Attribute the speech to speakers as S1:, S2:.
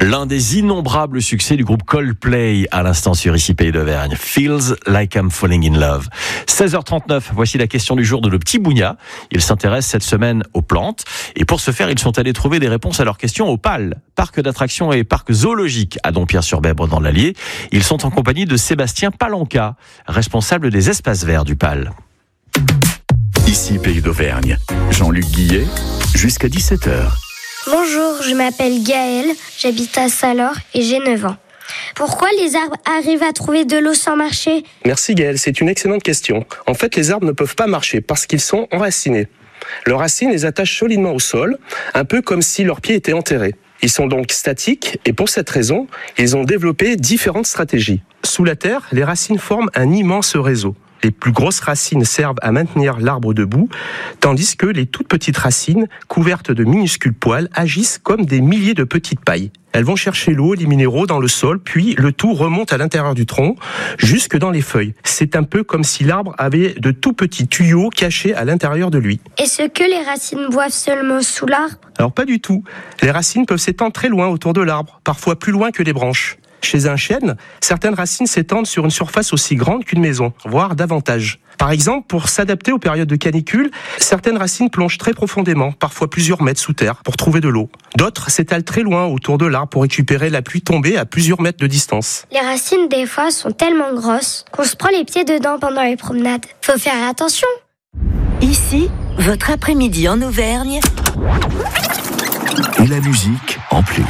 S1: L'un des innombrables succès du groupe Coldplay à l'instant sur ici Pays d'Auvergne. Feels like I'm falling in love. 16h39, voici la question du jour de le petit Bougna. Il s'intéresse cette semaine aux plantes. Et pour ce faire, ils sont allés trouver des réponses à leurs questions au PAL, parc d'attractions et parc zoologique à Dompierre-sur-Bèbre dans l'Allier. Ils sont en compagnie de Sébastien Palanca, responsable des espaces verts du PAL.
S2: Ici Pays d'Auvergne. Jean-Luc Guillet, jusqu'à 17h.
S3: Bonjour, je m'appelle Gaëlle, j'habite à Salors et j'ai 9 ans. Pourquoi les arbres arrivent à trouver de l'eau sans marcher ?
S4: Merci Gaëlle, c'est une excellente question. En fait, les arbres ne peuvent pas marcher parce qu'ils sont enracinés. Leurs racines les attachent solidement au sol, un peu comme si leurs pieds étaient enterrés. Ils sont donc statiques et pour cette raison, ils ont développé différentes stratégies. Sous la terre, les racines forment un immense réseau. Les plus grosses racines servent à maintenir l'arbre debout, tandis que les toutes petites racines, couvertes de minuscules poils, agissent comme des milliers de petites pailles. Elles vont chercher l'eau et les minéraux dans le sol, puis le tout remonte à l'intérieur du tronc, jusque dans les feuilles. C'est un peu comme si l'arbre avait de tout petits tuyaux cachés à l'intérieur de lui.
S3: Est-ce que les racines boivent seulement sous l'arbre ?
S4: Alors pas du tout. Les racines peuvent s'étendre très loin autour de l'arbre, parfois plus loin que les branches. Chez un chêne, certaines racines s'étendent sur une surface aussi grande qu'une maison, voire davantage. Par exemple, pour s'adapter aux périodes de canicule, certaines racines plongent très profondément, parfois plusieurs mètres sous terre, pour trouver de l'eau. D'autres s'étalent très loin autour de l'arbre pour récupérer la pluie tombée à plusieurs mètres de distance.
S3: Les racines, des fois, sont tellement grosses qu'on se prend les pieds dedans pendant les promenades. Faut faire attention.
S5: Ici, votre après-midi en Auvergne.
S2: Et la musique en plus.